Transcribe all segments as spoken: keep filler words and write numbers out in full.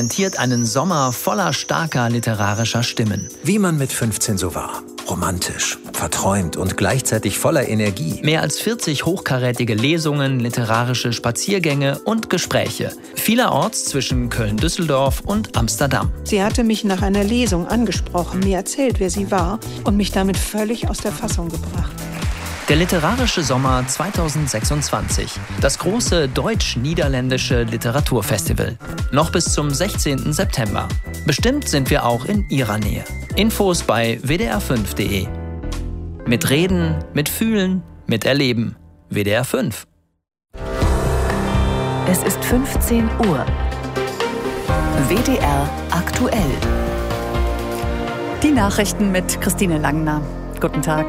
präsentiert einen Sommer voller starker literarischer Stimmen. Wie man mit fünfzehn so war. Romantisch, verträumt und gleichzeitig voller Energie. Mehr als vierzig hochkarätige Lesungen, literarische Spaziergänge und Gespräche. Vielerorts zwischen Köln-Düsseldorf und Amsterdam. Sie hatte mich nach einer Lesung angesprochen, mir erzählt, wer sie war und mich damit völlig aus der Fassung gebracht. Der literarische Sommer zweitausendsechsundzwanzig. Das große deutsch-niederländische Literaturfestival. Noch bis zum sechzehnten September. Bestimmt sind wir auch in Ihrer Nähe. Infos bei w d r fünf punkt d e. Mit Reden, mit Fühlen, mit Erleben. W D R fünf. Es ist fünfzehn Uhr. W D R aktuell. Die Nachrichten mit Christine Langner. Guten Tag.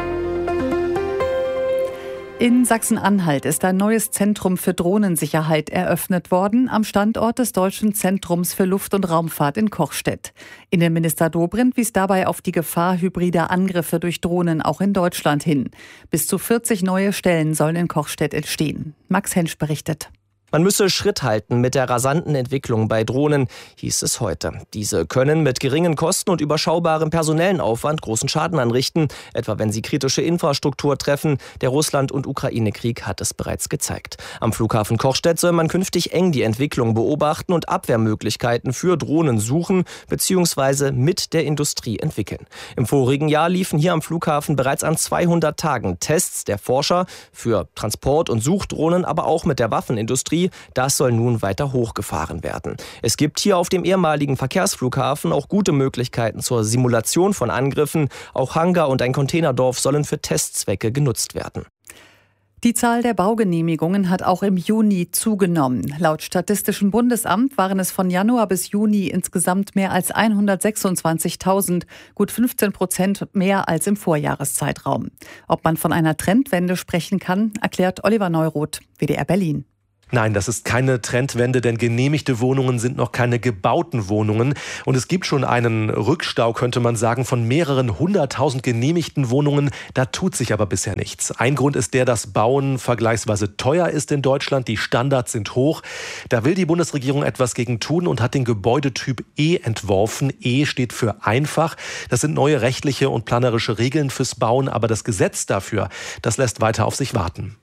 In Sachsen-Anhalt ist ein neues Zentrum für Drohnensicherheit eröffnet worden am Standort des Deutschen Zentrums für Luft- und Raumfahrt in Kochstedt. Innenminister Dobrindt wies dabei auf die Gefahr hybrider Angriffe durch Drohnen auch in Deutschland hin. Bis zu vierzig neue Stellen sollen in Kochstedt entstehen. Max Hensch berichtet. Man müsse Schritt halten mit der rasanten Entwicklung bei Drohnen, hieß es heute. Diese können mit geringen Kosten und überschaubarem personellen Aufwand großen Schaden anrichten, etwa wenn sie kritische Infrastruktur treffen. Der Russland- und Ukraine-Krieg hat es bereits gezeigt. Am Flughafen Kochstedt soll man künftig eng die Entwicklung beobachten und Abwehrmöglichkeiten für Drohnen suchen bzw. mit der Industrie entwickeln. Im vorigen Jahr liefen hier am Flughafen bereits an zweihundert Tagen Tests der Forscher für Transport- und Suchdrohnen, aber auch mit der Waffenindustrie. Das soll nun weiter hochgefahren werden. Es gibt hier auf dem ehemaligen Verkehrsflughafen auch gute Möglichkeiten zur Simulation von Angriffen. Auch Hangar und ein Containerdorf sollen für Testzwecke genutzt werden. Die Zahl der Baugenehmigungen hat auch im Juni zugenommen. Laut Statistischem Bundesamt waren es von Januar bis Juni insgesamt mehr als hundertsechsundzwanzigtausend, gut fünfzehn Prozent mehr als im Vorjahreszeitraum. Ob man von einer Trendwende sprechen kann, erklärt Oliver Neuroth, W D R Berlin. Nein, das ist keine Trendwende, denn genehmigte Wohnungen sind noch keine gebauten Wohnungen. Und es gibt schon einen Rückstau, könnte man sagen, von mehreren hunderttausend genehmigten Wohnungen. Da tut sich aber bisher nichts. Ein Grund ist der, dass Bauen vergleichsweise teuer ist in Deutschland. Die Standards sind hoch. Da will die Bundesregierung etwas gegen tun und hat den Gebäudetyp E entworfen. E steht für einfach. Das sind neue rechtliche und planerische Regeln fürs Bauen. Aber das Gesetz dafür, das lässt weiter auf sich warten.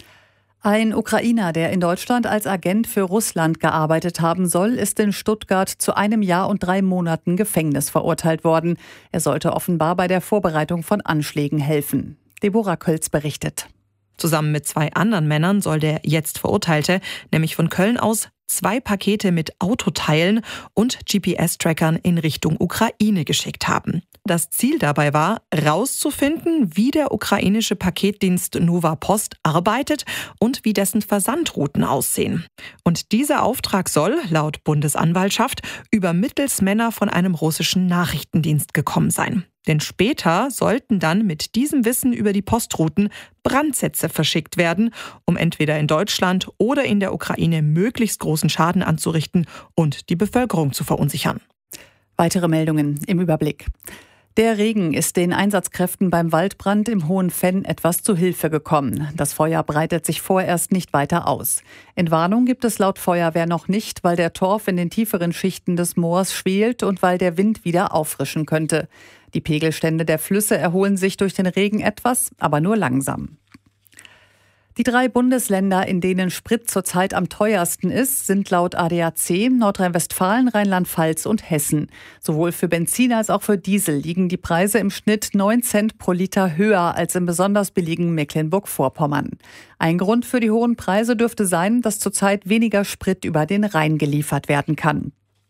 Ein Ukrainer, der in Deutschland als Agent für Russland gearbeitet haben soll, ist in Stuttgart zu einem Jahr und drei Monaten Gefängnis verurteilt worden. Er sollte offenbar bei der Vorbereitung von Anschlägen helfen. Deborah Kölz berichtet. Zusammen mit zwei anderen Männern soll der jetzt Verurteilte nämlich von Köln aus zwei Pakete mit Autoteilen und G P S-Trackern in Richtung Ukraine geschickt haben. Das Ziel dabei war, rauszufinden, wie der ukrainische Paketdienst Nova Post arbeitet und wie dessen Versandrouten aussehen. Und dieser Auftrag soll, laut Bundesanwaltschaft, über Mittelsmänner von einem russischen Nachrichtendienst gekommen sein. Denn später sollten dann mit diesem Wissen über die Postrouten Brandsätze verschickt werden, um entweder in Deutschland oder in der Ukraine möglichst großen Schaden anzurichten und die Bevölkerung zu verunsichern. Weitere Meldungen im Überblick. Der Regen ist den Einsatzkräften beim Waldbrand im Hohen Venn etwas zu Hilfe gekommen. Das Feuer breitet sich vorerst nicht weiter aus. Entwarnung gibt es laut Feuerwehr noch nicht, weil der Torf in den tieferen Schichten des Moors schwelt und weil der Wind wieder auffrischen könnte. Die Pegelstände der Flüsse erholen sich durch den Regen etwas, aber nur langsam. Die drei Bundesländer, in denen Sprit zurzeit am teuersten ist, sind laut A D A C Nordrhein-Westfalen, Rheinland-Pfalz und Hessen. Sowohl für Benzin als auch für Diesel liegen die Preise im Schnitt neun Cent pro Liter höher als im besonders billigen Mecklenburg-Vorpommern. Ein Grund für die hohen Preise dürfte sein, dass zurzeit weniger Sprit über den Rhein geliefert werden kann.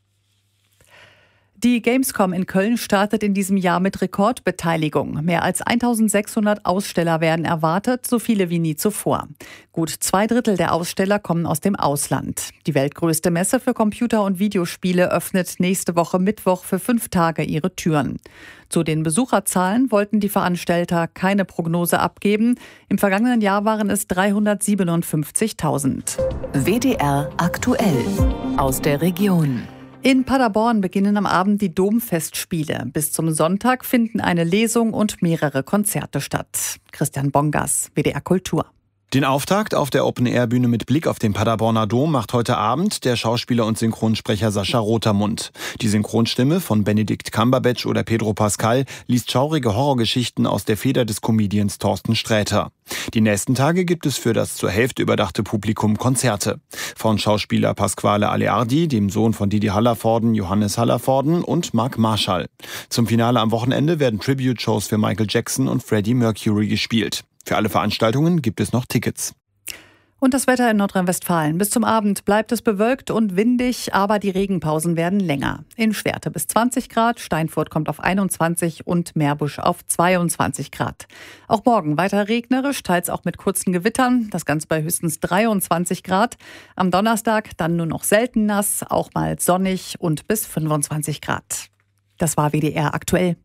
Die Gamescom in Köln startet in diesem Jahr mit Rekordbeteiligung. Mehr als eintausendsechshundert Aussteller werden erwartet, so viele wie nie zuvor. Gut zwei Drittel der Aussteller kommen aus dem Ausland. Die weltgrößte Messe für Computer- und Videospiele öffnet nächste Woche Mittwoch für fünf Tage ihre Türen. Zu den Besucherzahlen wollten die Veranstalter keine Prognose abgeben. Im vergangenen Jahr waren es dreihundertsiebenundfünfzigtausend. W D R aktuell aus der Region. In Paderborn beginnen am Abend die Domfestspiele. Bis zum Sonntag finden eine Lesung und mehrere Konzerte statt. Christian Bongas, W D R Kultur. Den Auftakt auf der Open-Air-Bühne mit Blick auf den Paderborner Dom macht heute Abend der Schauspieler und Synchronsprecher Sascha Rotermund. Die Synchronstimme von Benedict Cumberbatch oder Pedro Pascal liest schaurige Horrorgeschichten aus der Feder des Comedians Thorsten Sträter. Die nächsten Tage gibt es für das zur Hälfte überdachte Publikum Konzerte. Von Schauspieler Pasquale Aleardi, dem Sohn von Didi Hallervorden, Johannes Hallervorden und Mark Marschall. Zum Finale am Wochenende werden Tribute-Shows für Michael Jackson und Freddie Mercury gespielt. Für alle Veranstaltungen gibt es noch Tickets. Und das Wetter in Nordrhein-Westfalen. Bis zum Abend bleibt es bewölkt und windig, aber die Regenpausen werden länger. In Schwerte bis zwanzig Grad, Steinfurt kommt auf einundzwanzig und Meerbusch auf zweiundzwanzig Grad. Auch morgen weiter regnerisch, teils auch mit kurzen Gewittern. Das Ganze bei höchstens dreiundzwanzig Grad. Am Donnerstag dann nur noch selten nass, auch mal sonnig und bis fünfundzwanzig Grad. Das war W D R aktuell.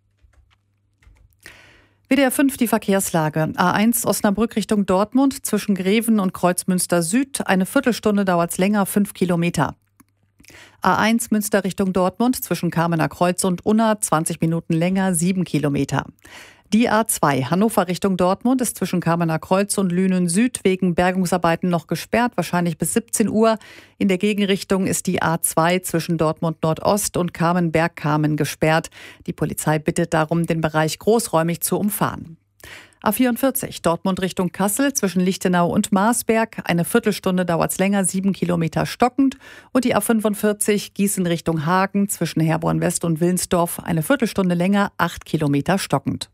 W D R fünf die Verkehrslage. A eins Osnabrück Richtung Dortmund zwischen Greven und Kreuzmünster Süd. Eine Viertelstunde dauert's länger, fünf Kilometer. A eins Münster Richtung Dortmund zwischen Kamener Kreuz und Unna, zwanzig Minuten länger, sieben Kilometer. Die A zwei Hannover Richtung Dortmund ist zwischen Kamener Kreuz und Lünen Süd wegen Bergungsarbeiten noch gesperrt, wahrscheinlich bis siebzehn Uhr. In der Gegenrichtung ist die A zwei zwischen Dortmund Nordost und Kamen-Bergkamen gesperrt. Die Polizei bittet darum, den Bereich großräumig zu umfahren. A vierundvierzig Dortmund Richtung Kassel zwischen Lichtenau und Marsberg. Eine Viertelstunde dauert's länger, sieben Kilometer stockend. Und die A fünfundvierzig Gießen Richtung Hagen zwischen Herborn West und Wilnsdorf. Eine Viertelstunde länger, acht Kilometer stockend.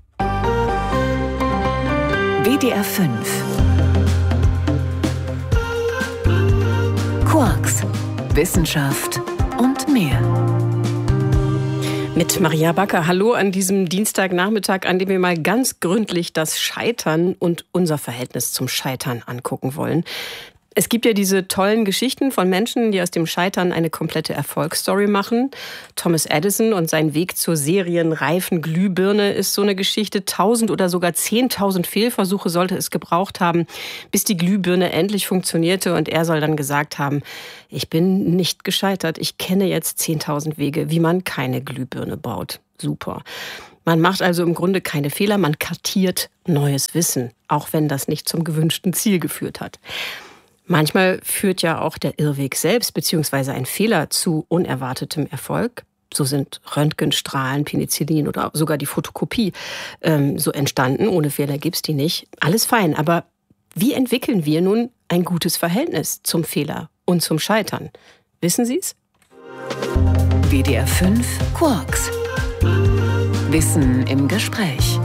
W D R fünf Quarks, Wissenschaft und mehr. Mit Maria Backer. Hallo an diesem Dienstagnachmittag, an dem wir mal ganz gründlich das Scheitern und unser Verhältnis zum Scheitern angucken wollen. Es gibt ja diese tollen Geschichten von Menschen, die aus dem Scheitern eine komplette Erfolgsstory machen. Thomas Edison und sein Weg zur serienreifen Glühbirne ist so eine Geschichte. Tausend oder sogar zehntausend Fehlversuche sollte es gebraucht haben, bis die Glühbirne endlich funktionierte. Und er soll dann gesagt haben, ich bin nicht gescheitert. Ich kenne jetzt zehntausend Wege, wie man keine Glühbirne baut. Super. Man macht also im Grunde keine Fehler, man kartiert neues Wissen, auch wenn das nicht zum gewünschten Ziel geführt hat. Manchmal führt ja auch der Irrweg selbst bzw. ein Fehler zu unerwartetem Erfolg. So sind Röntgenstrahlen, Penicillin oder sogar die Fotokopie ähm, so entstanden. Ohne Fehler gibt's die nicht. Alles fein, aber wie entwickeln wir nun ein gutes Verhältnis zum Fehler und zum Scheitern? Wissen Sie's? W D R fünf Quarks. Wissen im Gespräch.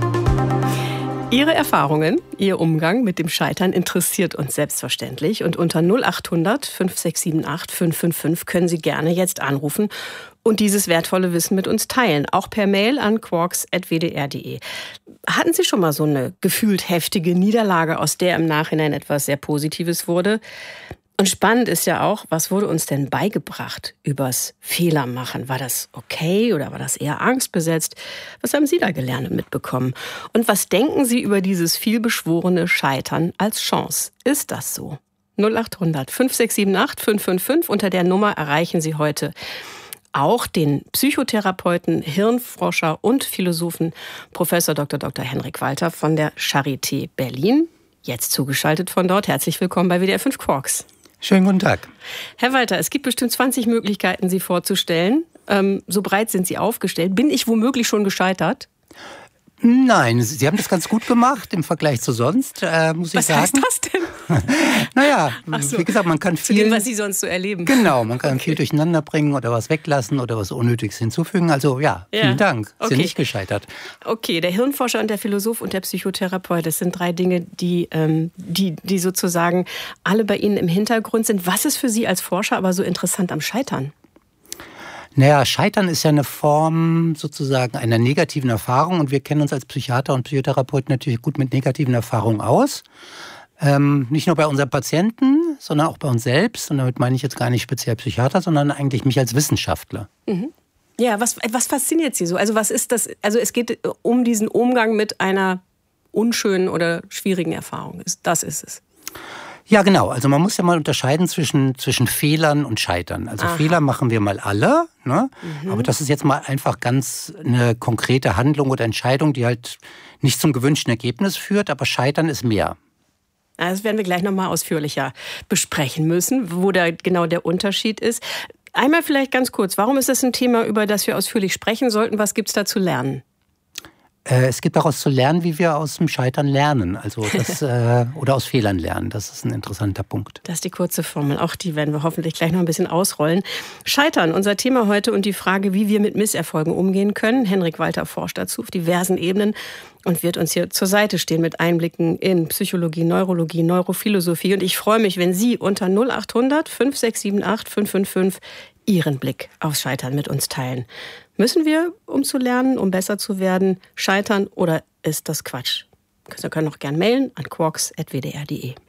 Ihre Erfahrungen, Ihr Umgang mit dem Scheitern interessiert uns selbstverständlich. Und unter null acht hundert fünf sechs sieben acht fünf fünf fünf können Sie gerne jetzt anrufen und dieses wertvolle Wissen mit uns teilen. Auch per Mail an quarks at w d r punkt d e. Hatten Sie schon mal so eine gefühlt heftige Niederlage, aus der im Nachhinein etwas sehr Positives wurde? Und spannend ist ja auch, was wurde uns denn beigebracht übers Fehlermachen? War das okay oder war das eher angstbesetzt? Was haben Sie da gelernt und mitbekommen? Und was denken Sie über dieses vielbeschworene Scheitern als Chance? Ist das so? null acht hundert fünf sechs sieben acht fünf fünf fünf. Unter der Nummer erreichen Sie heute auch den Psychotherapeuten, Hirnforscher und Philosophen Professor Doktor Doktor Henrik Walter von der Charité Berlin. Jetzt zugeschaltet von dort. Herzlich willkommen bei W D R fünf Quarks. Schönen guten Tag. Herr Walter, es gibt bestimmt zwanzig Möglichkeiten, Sie vorzustellen. Ähm, so breit sind Sie aufgestellt. Bin ich womöglich schon gescheitert? Nein, Sie haben das ganz gut gemacht im Vergleich zu sonst, äh, muss ich was sagen. Was heißt das denn? Naja, so. Wie gesagt, man kann viel... Zu dem, was Sie sonst so erleben. Genau, man kann okay. viel durcheinander bringen oder was weglassen oder was Unnötiges hinzufügen. Also ja, ja. vielen Dank. Sie okay. sind nicht gescheitert. Okay, der Hirnforscher und der Philosoph und der Psychotherapeut, das sind drei Dinge, die, ähm, die, die sozusagen alle bei Ihnen im Hintergrund sind. Was ist für Sie als Forscher aber so interessant am Scheitern? Naja, Scheitern ist ja eine Form sozusagen einer negativen Erfahrung und wir kennen uns als Psychiater und Psychotherapeuten natürlich gut mit negativen Erfahrungen aus. Ähm, nicht nur bei unseren Patienten, sondern auch bei uns selbst. Und damit meine ich jetzt gar nicht speziell Psychiater, sondern eigentlich mich als Wissenschaftler. Mhm. Ja, was, was fasziniert Sie so? Also was ist das? Also es geht um diesen Umgang mit einer unschönen oder schwierigen Erfahrung. Das ist es. Ja, genau. Also man muss ja mal unterscheiden zwischen, zwischen Fehlern und Scheitern. Also Aha. Fehler machen wir mal alle, ne? Mhm. Aber das ist jetzt mal einfach ganz eine konkrete Handlung oder Entscheidung, die halt nicht zum gewünschten Ergebnis führt, aber Scheitern ist mehr. Das werden wir gleich nochmal ausführlicher besprechen müssen, wo da genau der Unterschied ist. Einmal vielleicht ganz kurz, warum ist das ein Thema, über das wir ausführlich sprechen sollten? Was gibt es da zu lernen? Es gibt daraus zu lernen, wie wir aus dem Scheitern lernen, also das, äh, oder aus Fehlern lernen. Das ist ein interessanter Punkt. Das ist die kurze Formel. Auch die werden wir hoffentlich gleich noch ein bisschen ausrollen. Scheitern, unser Thema heute und die Frage, wie wir mit Misserfolgen umgehen können. Henrik Walter forscht dazu auf diversen Ebenen und wird uns hier zur Seite stehen mit Einblicken in Psychologie, Neurologie, Neurophilosophie. Und ich freue mich, wenn Sie unter null acht hundert fünf sechs sieben acht fünf fünf fünf Ihren Blick aufs Scheitern mit uns teilen. Müssen wir, um zu lernen, um besser zu werden, scheitern oder ist das Quatsch? Sie können auch gerne mailen an quarks punkt w d r punkt d e.